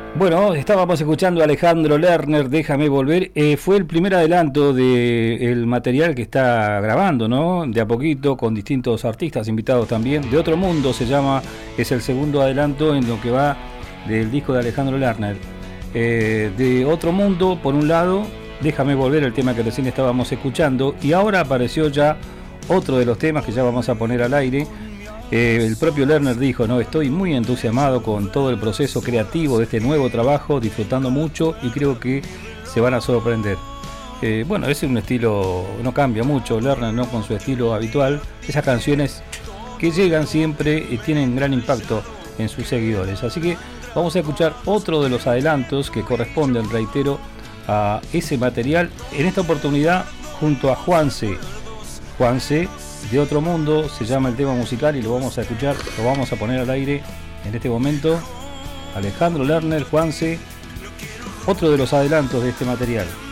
Bueno, estábamos escuchando a Alejandro Lerner, Déjame Volver. Fue el primer adelanto del material que está grabando, ¿no? De a poquito, con distintos artistas invitados también. De Otro Mundo se llama, es el segundo adelanto en lo que va del disco de Alejandro Lerner. De Otro Mundo, por un lado, Déjame Volver, el tema que recién estábamos escuchando. Y ahora apareció ya otro de los temas que ya vamos a poner al aire. El propio Lerner dijo, no, estoy muy entusiasmado con todo el proceso creativo de este nuevo trabajo, disfrutando mucho y creo que se van a sorprender. Bueno, es un estilo, no cambia mucho Lerner, ¿no? Con su estilo habitual. Esas canciones que llegan siempre y tienen gran impacto en sus seguidores. Así que vamos a escuchar otro de los adelantos que corresponden, reitero, a ese material. En esta oportunidad junto a Juanse. Juanse, de Otro Mundo, se llama el tema musical y lo vamos a escuchar, lo vamos a poner al aire en este momento. Alejandro Lerner, Juanse, otro de los adelantos de este material.